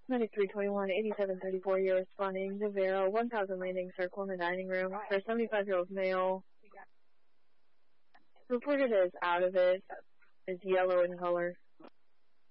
9321, 8734, you're responding to Vero, 1000 landing circle in the dining room for a 75-year-old male. Reported as out of it, is yellow in color.